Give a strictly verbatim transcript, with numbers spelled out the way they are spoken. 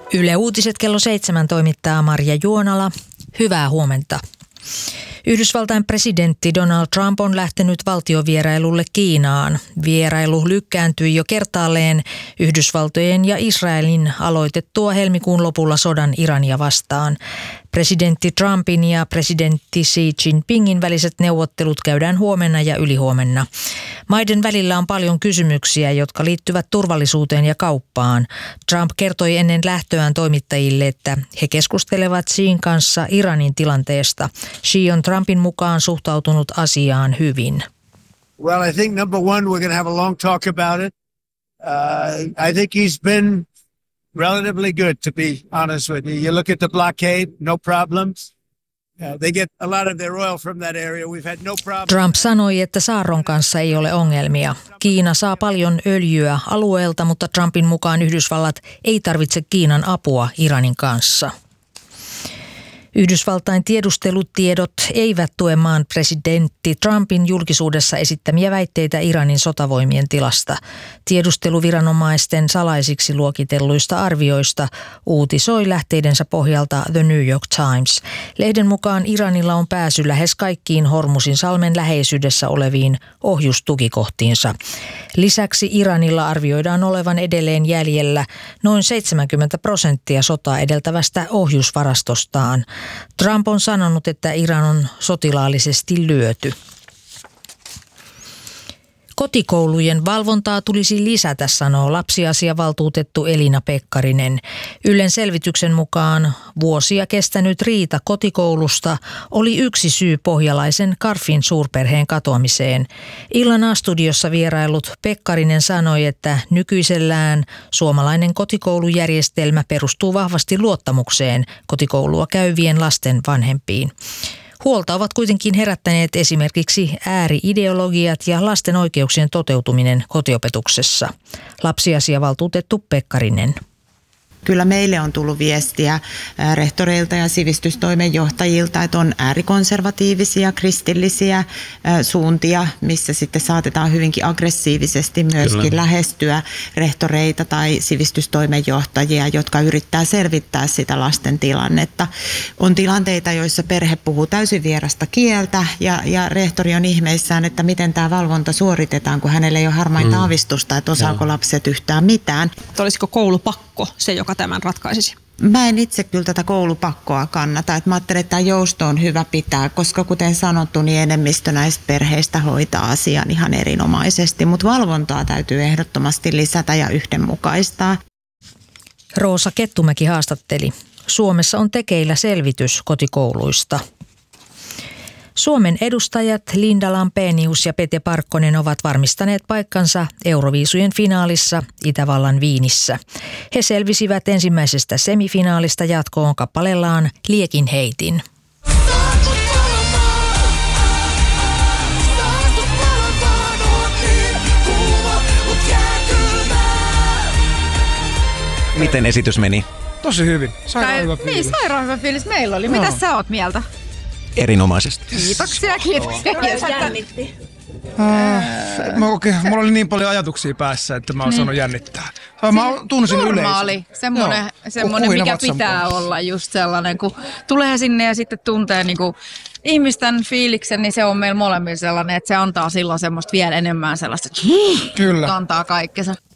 Yle Uutiset kello seitsemän toimittaa Marja Juonala. Hyvää huomenta. Yhdysvaltain presidentti Donald Trump on lähtenyt valtiovierailulle Kiinaan. Vierailu lykkääntyi jo kertaalleen Yhdysvaltojen ja Israelin aloitettua helmikuun lopulla sodan Irania vastaan. Presidentti Trumpin ja presidentti Xi Jinpingin väliset neuvottelut käydään huomenna ja ylihuomenna. Maiden välillä on paljon kysymyksiä, jotka liittyvät turvallisuuteen ja kauppaan. Trump kertoi ennen lähtöään toimittajille, että he keskustelevat Xin kanssa Iranin tilanteesta. Xi on Trumpin mukaan suhtautunut asiaan hyvin. Well, I think number one, we're going to have a long talk about it. Uh, I think he's been relatively good, to be honest with you. You look at the blockade, no problems. Uh, they get a lot of their oil from that area. We've had no problem. Trump sanoi, että saarron kanssa ei ole ongelmia. Kiina saa paljon öljyä alueelta, mutta Trumpin mukaan Yhdysvallat ei tarvitse Kiinan apua Iranin kanssa. Yhdysvaltain tiedustelutiedot eivät tue maan presidentti Trumpin julkisuudessa esittämiä väitteitä Iranin sotavoimien tilasta. Tiedusteluviranomaisten salaisiksi luokitelluista arvioista uutisoi lähteidensä pohjalta The New York Times. Lehden mukaan Iranilla on pääsy lähes kaikkiin Hormuzin salmen läheisyydessä oleviin ohjustukikohtiinsa. Lisäksi Iranilla arvioidaan olevan edelleen jäljellä noin seitsemänkymmentä prosenttia sotaa edeltävästä ohjusvarastostaan. Trump on sanonut, että Iran on sotilaallisesti lyöty. Kotikoulujen valvontaa tulisi lisätä, sanoo lapsiasiavaltuutettu Elina Pekkarinen. Ylen selvityksen mukaan vuosia kestänyt riita kotikoulusta oli yksi syy pohjalaisen Karfin suurperheen katoamiseen. Illan A-studiossa vierailut Pekkarinen sanoi, että nykyisellään suomalainen kotikoulujärjestelmä perustuu vahvasti luottamukseen kotikoulua käyvien lasten vanhempiin. Huolta ovat kuitenkin herättäneet esimerkiksi ääri-ideologiat ja lasten oikeuksien toteutuminen kotiopetuksessa. Lapsiasiavaltuutettu Pekkarinen. Kyllä meille on tullut viestiä rehtoreilta ja sivistystoimenjohtajilta, että on äärikonservatiivisia, kristillisiä suuntia, missä sitten saatetaan hyvinkin aggressiivisesti myöskin Kyllä. lähestyä rehtoreita tai sivistystoimenjohtajia, jotka yrittää selvittää sitä lasten tilannetta. On tilanteita, joissa perhe puhuu täysin vierasta kieltä ja, ja rehtori on ihmeissään, että miten tämä valvonta suoritetaan, kun hänellä ei ole harmaita mm. aavistusta, että osaako Joo. lapset yhtään mitään. Olisiko koulupakko se, joka tämän ratkaisisi? Mä en itse kyllä tätä koulupakkoa kannata. Että mä ajattelen, että tämä jousto on hyvä pitää, koska kuten sanottu, niin enemmistö näistä perheistä hoitaa asian ihan erinomaisesti. Mutta valvontaa täytyy ehdottomasti lisätä ja yhdenmukaistaa. Roosa Kettumäki haastatteli. Suomessa on tekeillä selvitys kotikouluista. Suomen edustajat Linda Lampenius ja Pete Parkkonen ovat varmistaneet paikkansa Euroviisujen finaalissa Itävallan Viinissä. He selvisivät ensimmäisestä semifinaalista jatkoon kappaleellaan Liekin heitin. Miten esitys meni? Tosi hyvin. Sairaan hyvä fiilis. Niin, sairaan hyvä fiilis meillä oli. Mitäs sä oot mieltä? Erinomaisesti. Kiitoksia, kiitoksia. Jos jännitti. Äh, mä, okay, mulla oli niin paljon ajatuksia päässä, että mä oon saanut jännittää. Mä tunsin yleisön. Normaali, semmoinen, semmoinen mikä pitää olla just sellainen, kun tulee sinne ja sitten tuntee niinku ihmisten fiiliksen, niin se on meillä molemmilla sellainen, että se antaa silloin semmoista vielä enemmän sellaista, Kyllä. antaa kaikkensa.